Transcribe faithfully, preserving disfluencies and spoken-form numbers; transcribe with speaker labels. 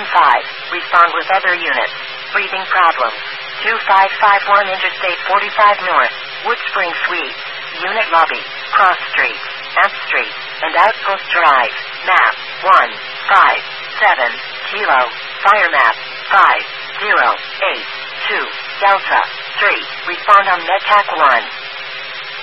Speaker 1: five. Respond with other units. Breathing problem. two five five one Interstate forty-five North. Wood Spring Suite. Unit lobby. Cross Street. Amp Street. And Outpost Drive. Map. one five seven. Kilo. Fire map. five zero eight two. Delta. three. Respond on MedTac one.